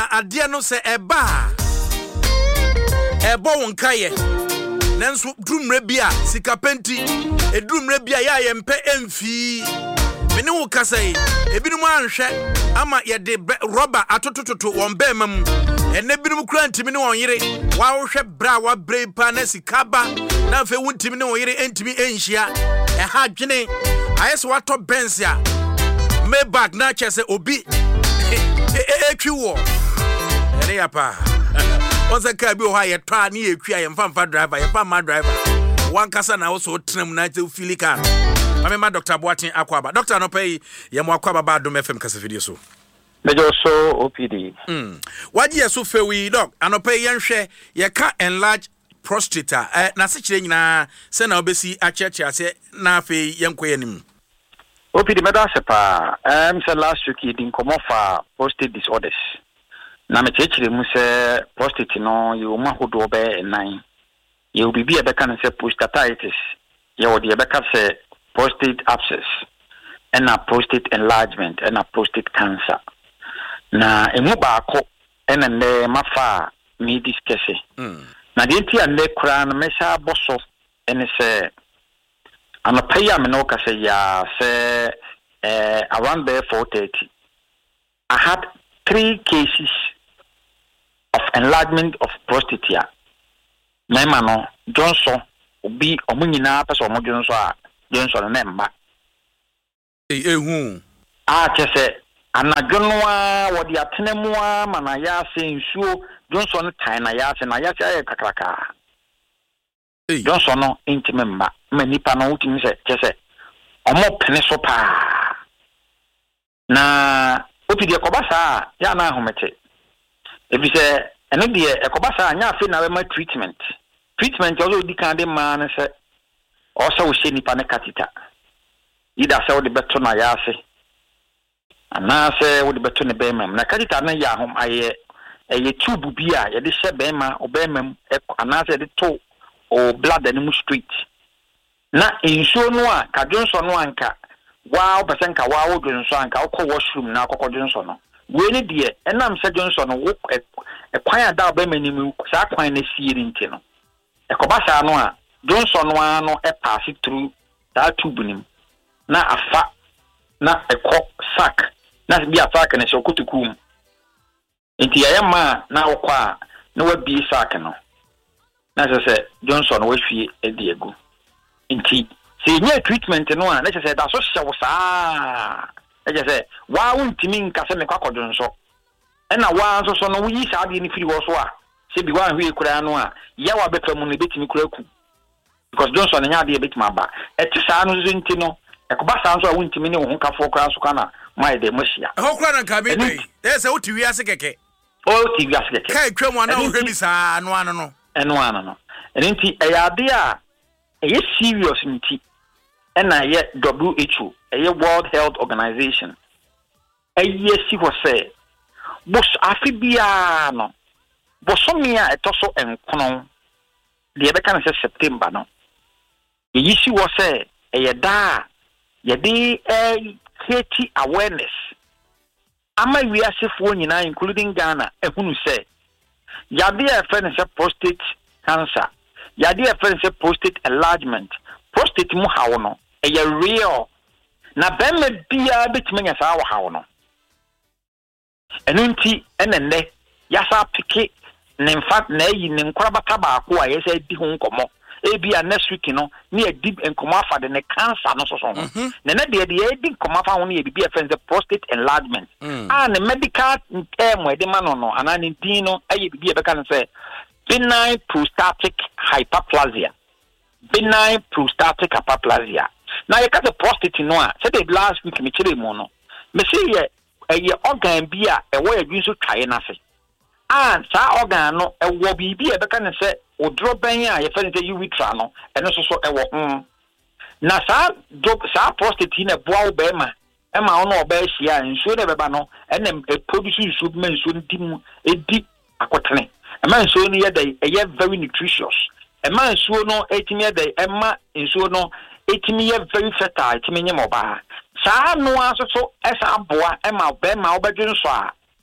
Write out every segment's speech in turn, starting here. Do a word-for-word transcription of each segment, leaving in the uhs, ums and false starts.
na ade no se eba ebo wonkaye nanso drumre bia sikapenti edrumre bia ya yempe emfi mene wo kasai ebinum anhwe ama ye de rubber atotototo won be mam enne binum kura ntimi ne won yire wa wo hwe bra wa brepa na sikaba na fe wuntimi ne won yire entimi enhia e ha dwene ayeso wato bensia me back na chese obi etwiwo ene yapa onse ka bi o ha ye twa na ye twa ye mfamfa driver ye pa ma driver wan kasa na wo so tram na te filika mama ma Doctor Boatin Akwaba Doctor no pay ye mo Akwaba ba Dom F M kasa video so mejo so O P D mm waji ye so fewi doc anope ye nhwe ye ka enlarge prostate eh na se kire nyina se na obesi acheche ase na afi ye nkoye nim O P D meda sepa em se last week yi din komo fa prostate disorders na me chechire mu se prostate no ye o mahodo be nine ye obi bi e be kan se prostatitis ye o de be ka se prostate abscess and a prostate enlargement and a prostate cancer na emu baako ena ne mafa me discuss mm na de ntia ne kura na mesha boso ene se anapaya me no ka se ya se eh around there four thirty I had three cases of enlargement of prostate ya mema no Johnson obi omunyina pese omo Johnson a Johnson na mba eh ehu a chese anadwonwa wodi atenemu a mana ya se nsuo Johnson tan na ya se na ya se aye kakraka eh Johnson no intime mba ma nipa no utimi se chese omo pene so pa na opidi ekobasa ya na ahomete ebise eno de ekobasa anya afi na we ma treatment treatment also di kan de ma ne se osa wo she nipa ne katita ida se wo de beto na ya ase ana se wo de beto ne be mam na katita na ya hom aye eye tube bi a ye de hye be ma obe mam ana se de to o blood ani mu street na insuo no a ka Johnson no anka wa obesen ka wa wo Johnson anka wo washroom na akoko Johnson no we ni de enam se Johnson no wo ekwan ada obe manim sa kwan na siiri nti no ekobasa no a Johnson no ano e pass through that tube nim na afa na eko sack na bi attack na so kutukum enti ya ma na okwa na wabi sack no na se Johnson we hwie ediegu enti se nye treatment no a na se da so hyewo saa e je se wa wuntimi nka se me kwakọ Johnson e na wa so so no wi sa de ni firi wo so a se bi wa hwie kura no a ya wa befa mu no betimi kura ku because Johnson nya de betimi aba e ti saa no zo nti no e ko ba saa so a wuntimi ne wo nkafo kura so kana mai de machia ho kura na ka be dey e se uti wi ase keke o ti wi ase keke kai twam ana wo hwe bi saa no ano no eno ano no enti e ya de a e serious nti e na ye W H O e World Health Organization e ye si ho se bos afibia no bosomia etoso enkono de e be kan se September no ye si ho se e ye da ye de e create awareness ama wi asefo nyina including Ghana ehunu se ya de e fe ne se prostate cancer ya de e fe ne se prostate enlargement prostate mu hawo no e ye real na bema bia betimanya sa wa hawo no enu nti enenne ya sa pike ne infact na yi ne nkora bata baako a yesa di ho nkomo e bia next week no ne e di nkomo afa de ne cancer no so so no ne ne de de e di nkomo afa ho ne e bia friends prostate enlargement ah ne medical term e de ma no no ana ne din no aye bia be kan say benign prostatic hyperplasia benign prostatic hyperplasia na ye ka the prostate no a say the last week me kire mu no me say ye ye organ bi a e wo adwun so twae na se ah sa organ no e wo bi bi e be kan say odro ban a ye fa ne say urethra no e no so so e wo mm na sa do sa prostate na boa wo be ma e ma ono oba hia nsuo na be ba no e na e produce nsuo bi ma nsuo ndim e di akotene e ma nsuo no ye dey e ye very nutritious e ma nsuo no etimi ye dey e ma nsuo no etimi ye very fertile etimi nye moba saa no aso so esa aboa e ma be ma obedwe nso a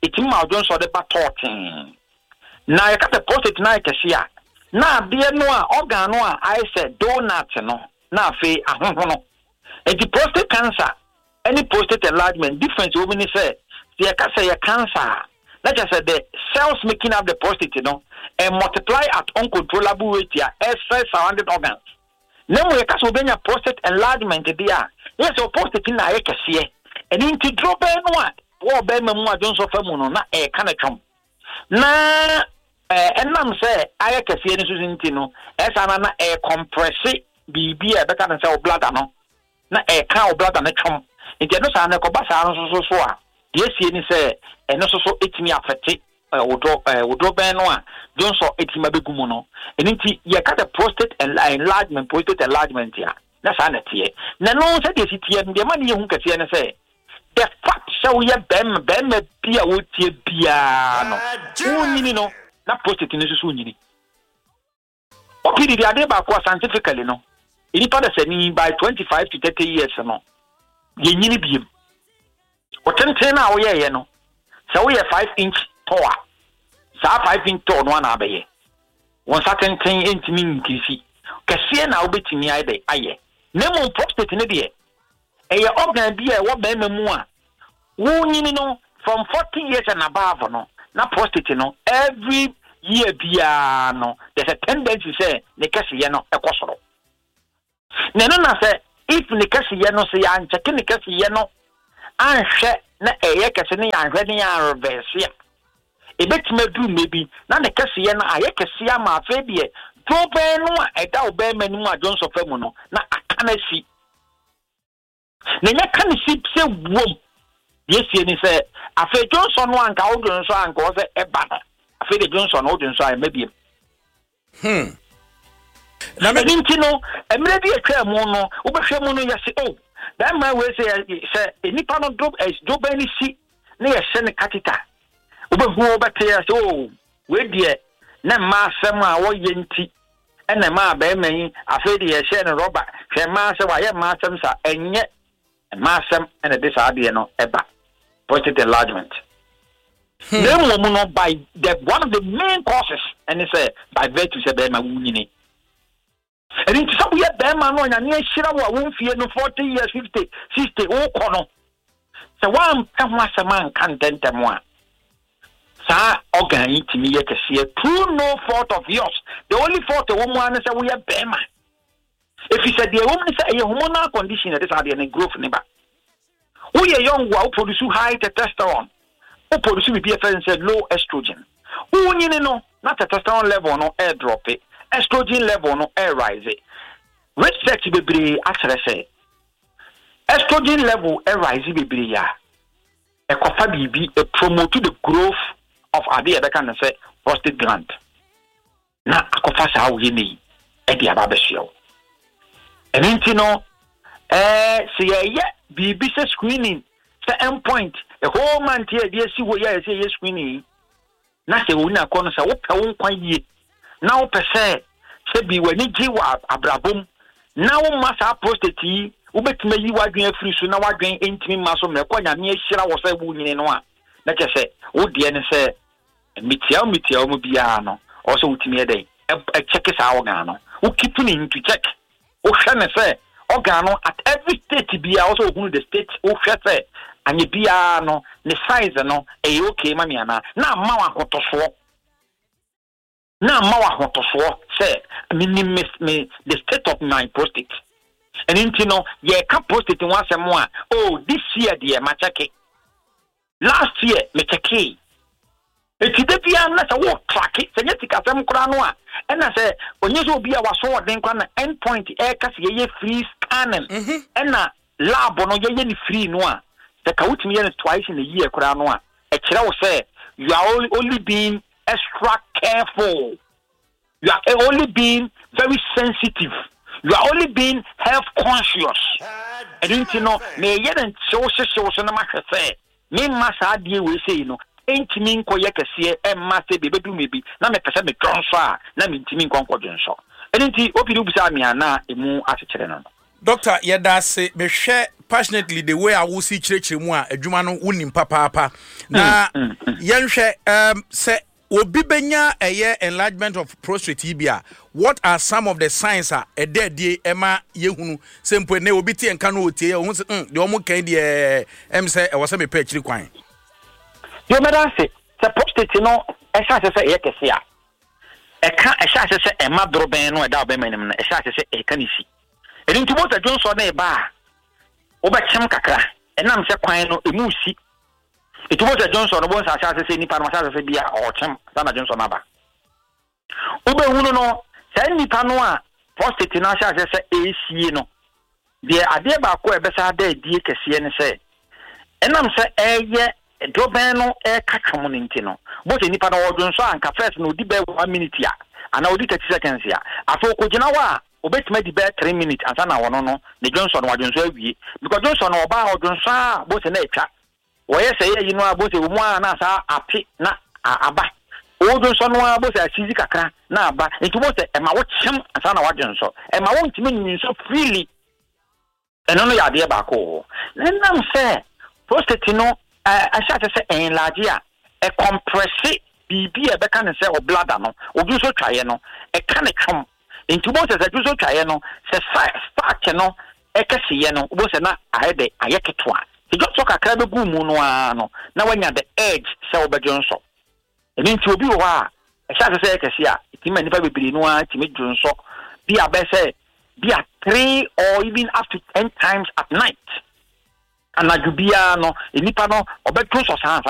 etim ma odon so de ba totin na ye ka the prostate na kesi a na de no a organ no a I said donut no na afi ahonho no e di prostate cancer any prostate enlargement difference we mean say the cancer cancer let's just say the cells making up the prostate you know and multiply at uncontrollable rate here extra surrounding organs no we can so benya prostate enlargement there yes so prostate na ye kese and into drop no a wo be mamu adon so famu no na e kana twom na eh enam say aye kese ni so zinti no esa na na e compress bibi e be kana say o bladder no na e ka o bladder na twom nti no sa na ko ba sa no so so a de sie ni say eno so so etimi afete odo odo ben no a don so etimi abegumu no nti ye ka the prostate enlargement prostate enlargement ya na sa na tie na no say de tie de ma ne ye hu kese ne say the fact so ye bem bem bia wo tie bia no unyini no na prostate ni so unyini o pidi dia de ba ko scientifically no ini pa de sani by twenty-five to thirty years no ye nyini biem o tenten na wo ye ye no so wo ye five inch tall sa five inch tall no na abaye won sa tenten entimi nkisi kase na wo betimi ai de aye na mo prostate ne de e ye organ bi e wo ba mamu a wo nyini no from forty years and above no na prostate no every year bia no there's a tendency say ne kase ye no ekosoro na no na say if ne kase ye no say an check ne kase ye no anhwe na eye kase ne anhwe ne ya reverse ya ebetime du maybe na ne kase ye no aye kase ya ma afa bie do be no a eda obe manu a Johnson famu no na akana si na nya kan si se wom yesie ni se afa Johnson no anka wo Johnson anka wo se eba na afa de Johnson no Johnson ay mabie hmm na me nti no emre bi atwa mu no wo behwe mu no yesi oh that man we say say enipa no drop as do ba ni si na ye hye ne catheter wo behu wo bete ya say oh we die na ma asem a wo ye nti ena ma ba emanyi afa de ye hye ne rubber hwe ma asem wa ye ma asem sa enye ma asem ena de sa ade no eba prostate enlargement hmm. Then woman no by the one of the main causes and it's uh, by virtue say be ma wunyini and it's so we be ma no nya ne hira wo won fie no forty years fifty sixty wo kono so one kan wasema kan tentemo a sa organ itimi ye kese through no fault of yours the only fault wo mu an say we be ma if you said the woman say a hormonal condition that is how the growth ne ba we are young who produce high testosterone who produce B F S and low estrogen who nyine no na testosterone level no air drop it estrogen level no air rise it research bebre asere say estrogen level air rise bebre ya e kofa bibi e promote the growth of ade e be kan say prostate gland na akofa sa wo yini e dia ba be hyew enti no eh see ye bibi se screening the endpoint a whole man here dey see wo ya say screening na se wo na kono say wo pe wo nkwan yie na wo pe say se bi wani ji wa abrabom na wo ma sa prostate wo betime yi wadwen afiri so na wadwen entimi ma so me ko nya me ahira wo say wo nyine no a na ke say wo de ne say mitia mitia mo bia no o so wutimi e dey e check sa wo ga no wo keep ni to check wo hwe ne say organ at every state bia also who the state wo hwe say anye bia no ne size no e okay mami ana na ma wa hotoso na ma wa hotoso say me me the state of my prostate and you know ye ka prostate one sem a oh this year dear ma check last year me check eti de bia na say wo track it say tika sem kura no a and I say onye so bia waso den kwa na endpoint e ka se ye free scanning and na lab no ye ni free no a the kawutimi ye twice in a year kura no a e kira wo say you are only, only being extra careful, you are only being very sensitive, you are only being health conscious and you know me ye den so so so na ma say me ma sa die we say no entimi nko ye kese e ma se be bedu mebi na me pese me tronso a na me ntimi nko nko dwenso enti opiri ubisa me ana emu asekere no Doctor yeda say me hwe passionately the way I will see chire mu a adwuma no wonim papa na yenhwe um say obi benya eye enlargement of prostate tibia. What are some of the signs are a dead die ema yehunu sempo ne obi tie nka no otie o hu se mm de omo kan de em say e wose me pa chiri kwan yo meda se se prostate no e sha se se e kese a e ka e sha se se e ma droben no e da obe manim no e sha se se e ka ni si e nti mo ta Johnson na e ba oba chem kakra e nam se kwan no e mu si e tumo ta Johnson no bo sa sha se se ni pa no sha se bia o chem na Johnson aba obe hunu no say nipa no a prostate na sha se se e sie no de ade ba ko e be sa da die kese ne se enam se eye droben no e ka twom no nti no bo se nipa no o Johnson anka first no di be one minute ya ana odi thirty seconds ya afo ko gina wa obetima di be three minutes ansa na wono no ne Johnson wa Johnson awie because Johnson no ba o Johnson bo se na etwa wo ye se ye yi no a bo se wo mu a na sa ape na aba o Johnson no a bo se asizi kakra na aba nti bo se e ma wo chem ansa na wa Johnson e ma wo ntimi nyin so freely eno no ya de ba ko na nam se prostate no a sha se enlarge a e compress bibi e be kan se o bladder no o ju so twaye no e kan twom nti bo se se ju so twaye no se start no e kesiye no bo se na ahede ayeketwa ti jo so kakra be gu mu no a no na wanya the edge se o be Johnson eni nti obi wo a e sha se se kesi a ti ma nipa bebiri no a ti me Johnson bi a be se bi a three or even up to ten times at night anadubia no enipa no obeto so san